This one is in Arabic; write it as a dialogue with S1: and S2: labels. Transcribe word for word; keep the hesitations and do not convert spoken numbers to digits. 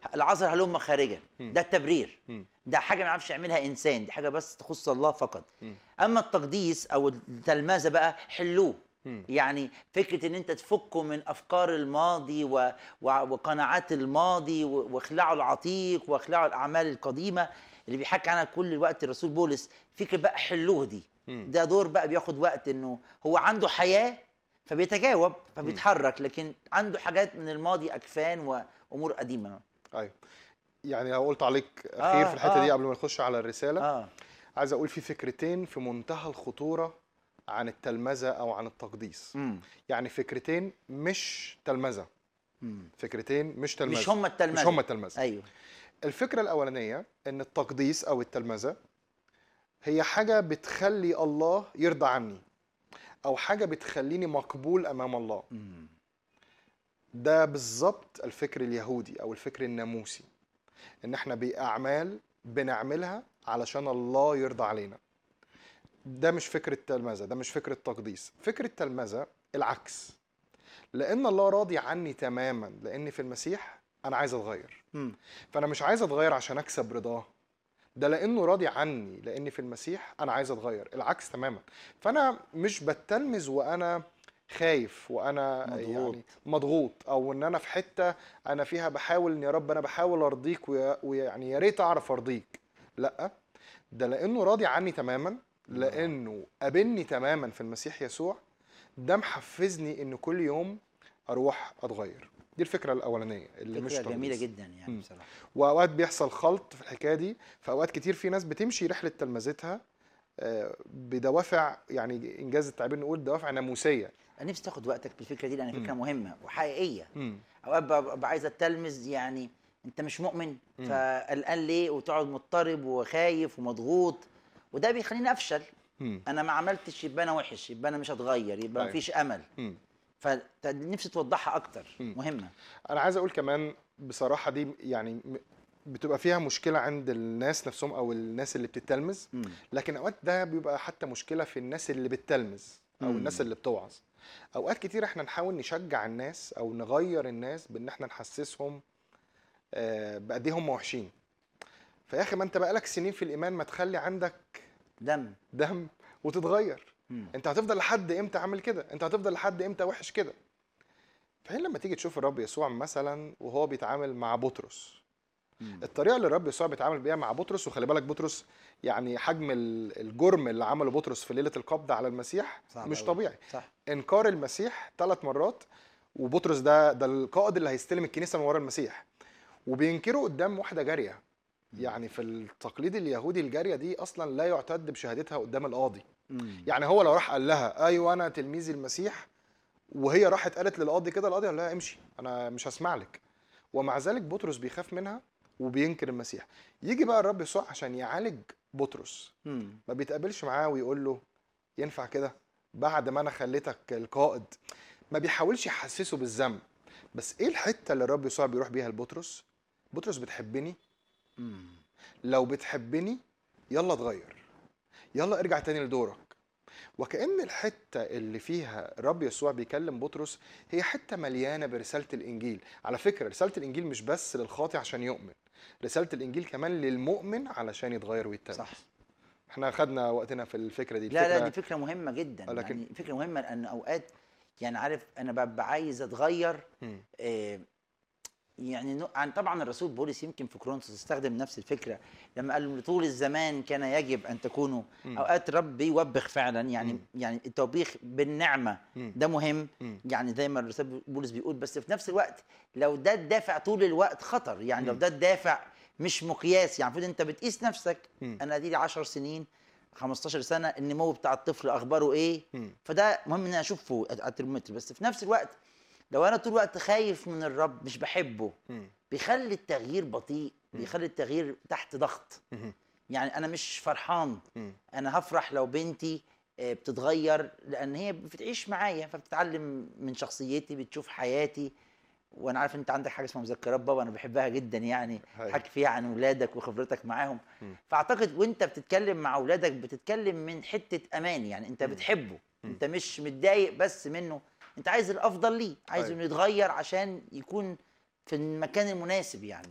S1: العذر هلم خارجا.
S2: مم.
S1: ده التبرير.
S2: مم.
S1: ده حاجه ما يعرفش يعملها انسان، دي حاجه بس تخص الله فقط.
S2: مم.
S1: اما التقديس او التلمذه بقى حلوه.
S2: مم.
S1: يعني فكره ان انت تفكه من افكار الماضي و... و... وقناعات الماضي و... واخلاعه العتيق واخلاعه الاعمال القديمه اللي بيحكي عنها كل الوقت الرسول بولس. فكره بقى حلوه دي.
S2: مم.
S1: ده دور بقى بياخد وقت، انه هو عنده حياه فبيتجاوب
S2: مم.
S1: فبيتحرك، لكن عنده حاجات من الماضي اكفان وامور قديمه.
S2: ايوه. يعني لو قلت عليك اخير في
S1: اه
S2: الحته دي
S1: اه
S2: قبل ما نخش على الرساله،
S1: اه
S2: عايز اقول في فكرتين في منتهى الخطوره عن التلمذه او عن التقديس.
S1: امم
S2: يعني فكرتين مش تلمذه،
S1: امم
S2: فكرتين مش تلمذه،
S1: مش هم
S2: مش
S1: التلمذه.
S2: هم التلمذه.
S1: ايوه.
S2: الفكره الاولانيه ان التقديس او التلمذه هي حاجه بتخلي الله يرضى عني، او حاجه بتخليني مقبول امام الله.
S1: امم
S2: ده بالظبط الفكر اليهودي او الفكر الناموسي، ان احنا باعمال بنعملها علشان الله يرضى علينا. ده مش فكر التلمذه، ده مش فكر التقديس. فكر التلمذه العكس، لان الله راضي عني تماما، لان في المسيح انا عايز اتغير.
S1: امم
S2: فانا مش عايز اتغير عشان اكسب رضاه، ده لانه راضي عني، لان في المسيح انا عايز اتغير. العكس تماما. فانا مش بتلمذ وانا خايف وانا
S1: مضغوط.
S2: يعني مضغوط، او ان انا في حته انا فيها بحاول ان يا رب انا بحاول ارضيك ويا- ويعني يا ريت اعرف ارضيك. لا، ده لانه راضي عني تماما، لانه قابلني تماما في المسيح يسوع. ده محفزني ان كل يوم اروح اتغير. دي الفكره الاولانيه اللي مش
S1: فكره جميله
S2: تقديس.
S1: جدا يعني
S2: مم.
S1: بصراحه.
S2: واوقات بيحصل خلط في الحكايه دي. في اوقات كتير في ناس بتمشي رحله تلمذتها آه، بدوافع، يعني انجاز التعبير نقول دوافع ناموسيه.
S1: انا نفسي تاخد وقتك في الفكره دي لان
S2: مم.
S1: فكره مهمه وحقيقيه.
S2: مم.
S1: اوقات ببقى ببقى عايز اتلمذ، يعني انت مش مؤمن
S2: مم.
S1: فقلقان ليه وتقعد مضطرب وخايف ومضغوط، وده بيخليني افشل.
S2: مم.
S1: انا ما عملتش يبقى انا وحش، يبقى انا مش هتغير، يبقى
S2: أيوة.
S1: مفيش امل.
S2: مم.
S1: فنفسي توضحها اكتر،
S2: مم.
S1: مهمه.
S2: انا عايز اقول كمان بصراحه دي يعني م- بتبقى فيها مشكله عند الناس نفسهم او الناس اللي بتتلمذ.
S1: مم.
S2: لكن اوقات ده بيبقى حتى مشكله في الناس اللي بتتلمذ او
S1: مم.
S2: الناس اللي بتوعظ. اوقات كتير احنا نحاول نشجع الناس او نغير الناس بان احنا نحسسهم آه، بقد ايه هم وحشين. فيا اخي ما انت بقالك سنين في الايمان، ما تخلي عندك
S1: دم.
S2: دم وتتغير.
S1: مم.
S2: انت هتفضل لحد امتى عامل كده؟ انت هتفضل لحد امتى وحش كده؟ فهنا لما تيجي تشوف الرب يسوع مثلا وهو بيتعامل مع بطرس،
S1: مم.
S2: الطريقه اللي الرب يسوع بيتعامل بيها مع بطرس، وخلي بالك بطرس يعني حجم ال- الجرم اللي عمله بطرس في ليله القبض على المسيح
S1: صعب
S2: مش
S1: أوي.
S2: طبيعي.
S1: صح.
S2: انكار المسيح ثلاث مرات، وبطرس ده ده القائد اللي هيستلم الكنيسه من ورا المسيح، وبينكره قدام واحده جاريه. يعني في التقليد اليهودي الجاريه دي اصلا لا يعتد بشهادتها قدام القاضي.
S1: مم.
S2: يعني هو لو راح قال لها ايوه انا تلميذ المسيح، وهي راحت قالت للقاضي كده، القاضي قال لها امشي انا مش هسمع لك. ومع ذلك بطرس بيخاف منها وبينكر المسيح. يجي بقى الرب يسوع عشان يعالج بطرس،
S1: مم.
S2: ما بيتقابلش معاه ويقول له ينفع كده بعد ما انا خليتك القائد. ما بيحاولش يحسسه بالذنب. بس ايه الحته اللي الرب يسوع بيروح بيها لبطرس؟ بطرس بتحبني؟
S1: مم.
S2: لو بتحبني يلا اتغير، يلا ارجع تاني لدورك. وكأن الحتة اللي فيها الرب يسوع بيكلم بطرس هي حتة مليانة برسالة الإنجيل. على فكرة رسالة الإنجيل مش بس للخاطئ عشان يؤمن، رسالة الإنجيل كمان للمؤمن علشان يتغير ويتلمس.
S1: صح.
S2: احنا خدنا وقتنا في الفكرة دي.
S1: لا لا، دي
S2: الفكرة
S1: فكره مهمه جدا،
S2: لكن
S1: يعني فكره مهمه لان اوقات، يعني عارف انا ببقى عايز اتغير.
S2: مم.
S1: آه، يعني نوع- عن طبعا الرسول بولس يمكن في كورنثوس استخدم نفس الفكره لما قال له طول الزمان كان يجب ان تكونوا.
S2: مم.
S1: اوقات الرب بيوبخ فعلا، يعني
S2: مم.
S1: يعني التوبيخ بالنعمه
S2: مم.
S1: ده مهم.
S2: مم.
S1: يعني زي ما الرسول بولس بيقول، بس في نفس الوقت لو ده الدافع طول الوقت خطر، يعني لو
S2: مم.
S1: ده الدافع مش مقياس. يعني المفروض انت بتقيس نفسك،
S2: مم.
S1: انا دي لي عشر سنين خمستاشر سنه، النمو بتاع الطفل اخباره ايه.
S2: مم.
S1: فده مهم ان انا اشوفه على الترمومتر. بس في نفس الوقت لو انا طول الوقت خايف من الرب مش بحبه،
S2: مم.
S1: بيخلي التغيير بطيء، بيخلي التغيير تحت ضغط.
S2: مم.
S1: يعني انا مش فرحان.
S2: مم.
S1: انا هفرح لو بنتي آه، بتتغير لان هي بتعيش معايا فبتتعلم من شخصيتي، بتشوف حياتي. وانا عارف انت عندك حاجه اسمها مذكرات بابا، انا بحبها جدا، يعني
S2: هاي.
S1: حكي فيها عن اولادك وخبرتك معاهم.
S2: مم.
S1: فاعتقد وانت بتتكلم مع اولادك بتتكلم من حته امان، يعني انت
S2: مم.
S1: بتحبه،
S2: مم.
S1: انت مش متضايق بس منه، انت عايز الافضل ليه، عايزه
S2: أيوة.
S1: انه يتغير عشان يكون في المكان المناسب يعني.